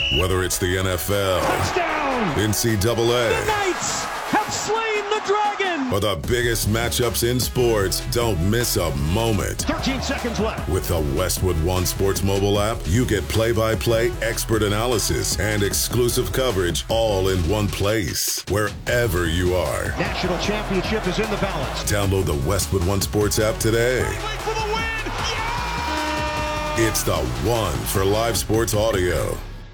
Whether it's the NFL, touchdown, NCAA, the Knights have slain the dragon, or the biggest matchups in sports, don't miss a moment. 13 seconds left. With the Westwood One Sports mobile app, you get play-by-play expert analysis and exclusive coverage all in one place, wherever you are. National championship is in the balance. Download the Westwood One Sports app today. For the win! It's the one for live sports audio.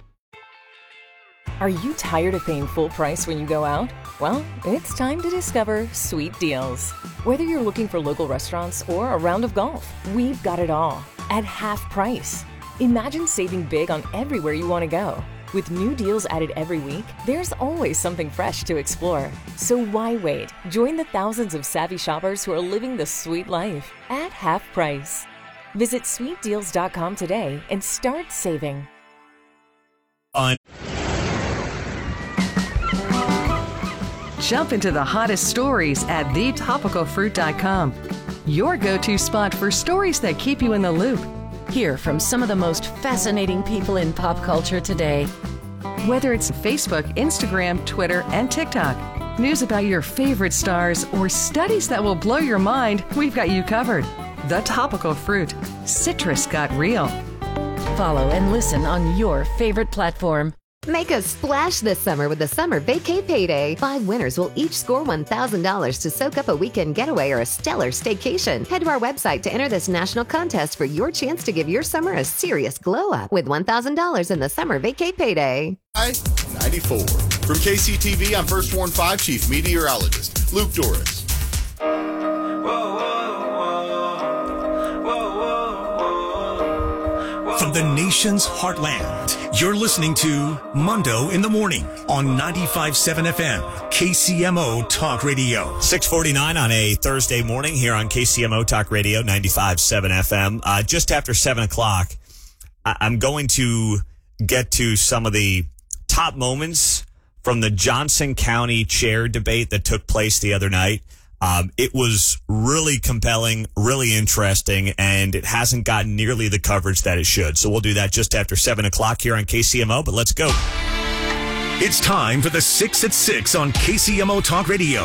Are you tired of paying full price when you go out? Well, it's time to discover Sweet Deals. Whether you're looking for local restaurants or a round of golf, we've got it all at half price. Imagine saving big on everywhere you want to go. With new deals added every week, there's always something fresh to explore. So why wait? Join the thousands of savvy shoppers who are living the sweet life at half price. Visit sweetdeals.com today and start saving. Jump into the hottest stories at thetopicalfruit.com. Your go-to spot for stories that keep you in the loop. Hear from some of the most fascinating people in pop culture today. Whether it's Facebook, Instagram, Twitter, and TikTok, news about your favorite stars, or studies that will blow your mind, we've got you covered. The Topical Fruit. Citrus got real. Follow and listen on your favorite platform. Make a splash this summer with the Summer Vacay Payday. 5 winners will each score $1,000 to soak up a weekend getaway or a stellar staycation. Head to our website to enter this national contest for your chance to give your summer a serious glow-up with $1,000 in the Summer Vacay Payday. 94. From KCTV, I'm First Warn 5 Chief Meteorologist Luke Doris. From the nation's heartland, you're listening to Mundo in the Morning on 95.7 FM, KCMO Talk Radio. 6:49 on a Thursday morning here on KCMO Talk Radio, 95.7 FM. Just after 7 o'clock, I'm going to get to some of the top moments from the Johnson County chair debate that took place the other night. It was really compelling, really interesting, and it hasn't gotten nearly the coverage that it should. So we'll do that just after 7 o'clock here on KCMO, but let's go. It's time for the 6 at 6 on KCMO Talk Radio.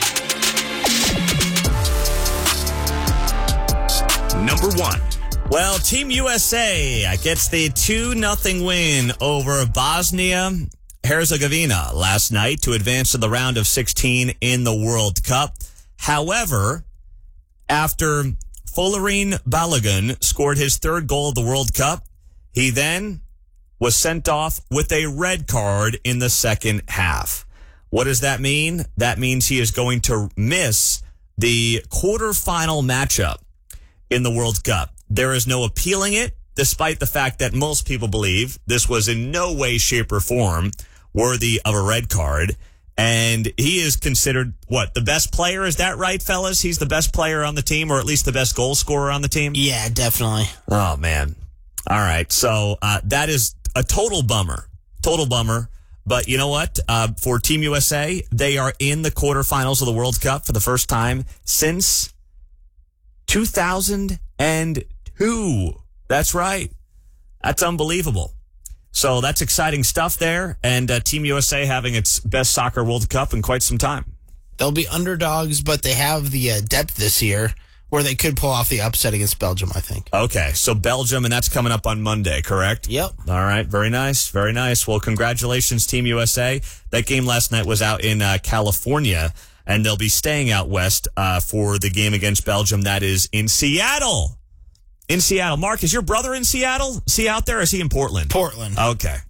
Number 1. Well, Team USA gets the 2-0 win over Bosnia-Herzegovina last night to advance to the round of 16 in the World Cup. However, after Folarin Balogun scored his 3rd goal of the World Cup, he then was sent off with a red card in the second half. What does that mean? That means he is going to miss the quarterfinal matchup in the World Cup. There is no appealing it, despite the fact that most people believe this was in no way, shape, or form worthy of a red card. And he is considered, the best player? Is that right, fellas? He's the best player on the team, or at least the best goal scorer on the team? Yeah, definitely. Oh, man. All right. So that is a total bummer. Total bummer. But you know what? For Team USA, they are in the quarterfinals of the World Cup for the first time since 2002. That's right. That's unbelievable. So that's exciting stuff there, and Team USA having its best soccer World Cup in quite some time. They'll be underdogs, but they have the depth this year where they could pull off the upset against Belgium, I think. Okay, so Belgium, and that's coming up on Monday, correct? Yep. All right, very nice, very nice. Well, congratulations, Team USA. That game last night was out in California, and they'll be staying out west for the game against Belgium. That is in Seattle. In Seattle. Mark, is your brother in Seattle? Is he out there, or is he in Portland? Portland. Okay.